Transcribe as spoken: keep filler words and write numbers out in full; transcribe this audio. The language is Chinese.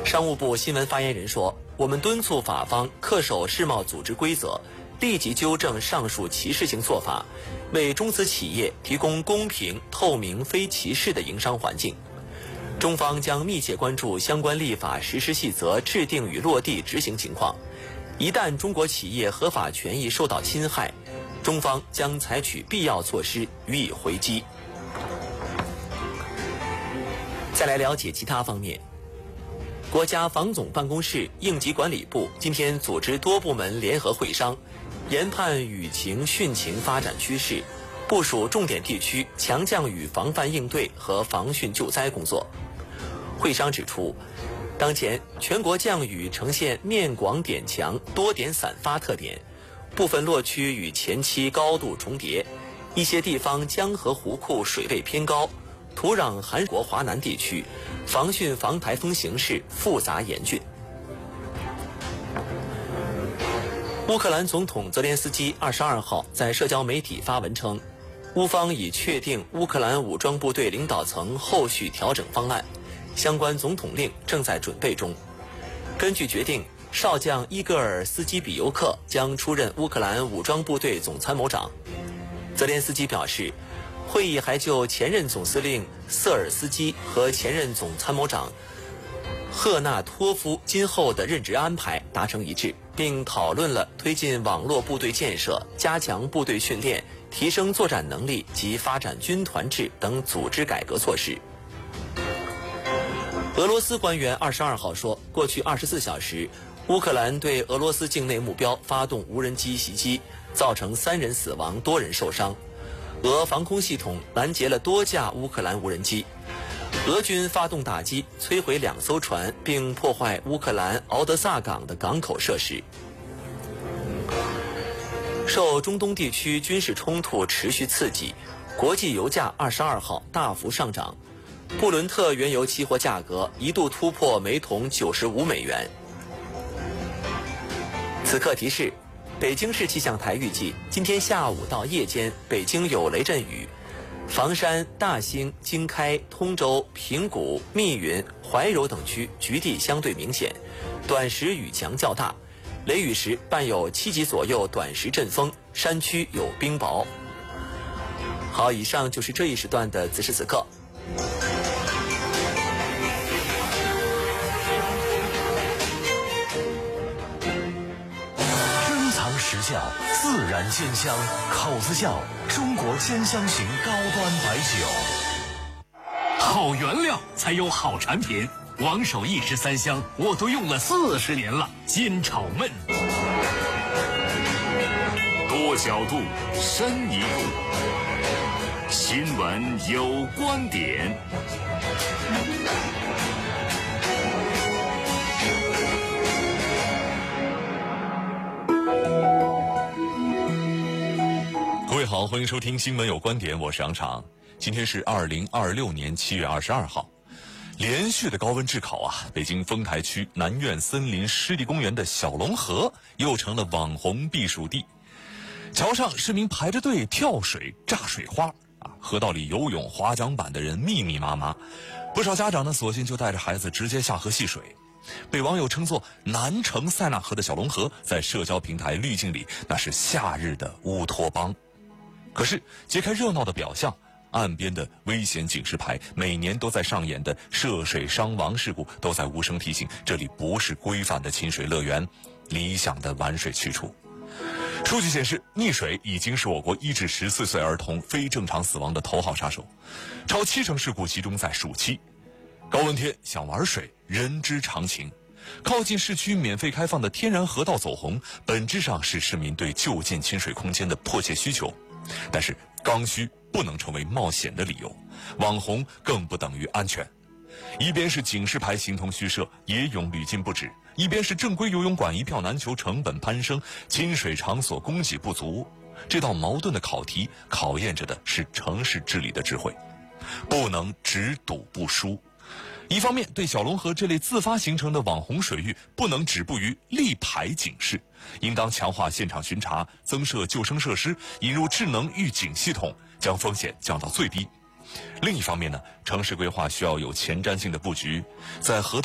商务部新闻发言人说，我们敦促法方恪守世贸组织规则，立即纠正上述歧视性做法，为中资企业提供公平、透明、非歧视的营商环境。中方将密切关注相关立法实施细则制定与落地执行情况，一旦中国企业合法权益受到侵害，中方将采取必要措施予以回击。再来了解其他方面，国家防总办公室应急管理部今天组织多部门联合会商，研判雨情汛情发展趋势，部署重点地区强降雨防范应对和防汛救灾工作。会商指出，当前全国降雨呈现面广点强、多点散发特点，部分落区与前期高度重叠，一些地方江河湖库水位偏高，土壤含国华南地区防汛防台风形势复杂严峻。乌克兰总统泽连斯基二十二号在社交媒体发文称，乌方已确定乌克兰武装部队领导层后续调整方案，相关总统令正在准备中。根据决定，少将伊戈尔斯基比尤克将出任乌克兰武装部队总参谋长。泽连斯基表示，会议还就前任总司令瑟尔斯基和前任总参谋长赫纳托夫今后的任职安排达成一致，并讨论了推进网络部队建设、加强部队训练、提升作战能力及发展军团制等组织改革措施。俄罗斯官员二十二号说，过去二十四小时，乌克兰对俄罗斯境内目标发动无人机袭击，造成三人死亡、多人受伤。俄防空系统拦截了多架乌克兰无人机。俄军发动打击，摧毁两艘船，并破坏乌克兰敖德萨港的港口设施。受中东地区军事冲突持续刺激，国际油价二十二号大幅上涨，布伦特原油期货价格一度突破每桶九十五美元。此刻提示，北京市气象台预计今天下午到夜间北京有雷阵雨，房山、大兴、经开、通州、平谷、密云、怀柔等区局地相对明显，短时雨强较大，雷雨时伴有七级左右短时阵风，山区有冰雹。好，以上就是这一时段的此时此刻。 时效，自然鲜香，口子窖中国鲜香型高端白酒。 好原料才有好产品，王守一汁三香我都用了四十年了。煎炒焖，多角度，深一步，新闻有观点。 各位好，欢迎收听新闻有观点，我是杨常。今天是二零二六年七月二十二号，连续的高温炙烤啊，北京丰台区南苑森林湿地公园的小龙河又成了网红避暑地。桥上市民排着队跳水、炸水花啊，河道里游泳、划桨板的人密密麻麻，不少家长呢，索性就带着孩子直接下河戏水。被网友称作南城塞纳河的小龙河，在社交平台滤镜里那是夏日的乌托邦。可是揭开热闹的表象，岸边的危险警示牌，每年都在上演的涉水伤亡事故，都在无声提醒这里不是规范的亲水乐园，理想的玩水去处。数据显示，溺水已经是我国一至十四岁儿童非正常死亡的头号杀手，超七成事故集中在暑期。高温天想玩水，人之常情。靠近市区免费开放的天然河道走红，本质上是市民对就近亲水空间的迫切需求。但是刚需不能成为冒险的理由，网红更不等于安全。一边是警示牌形同虚设，野泳屡禁不止，一边是正规游泳馆一票难求，成本攀升，亲水场所供给不足。这道矛盾的考题考验着的是城市治理的智慧，不能只赌不输。一方面，对小龙河这类自发形成的网红水域不能止步于立牌警示，应当强化现场巡查，增设救生设施，引入智能预警系统，将风险降到最低。另一方面呢，城市规划需要有前瞻性的布局，在河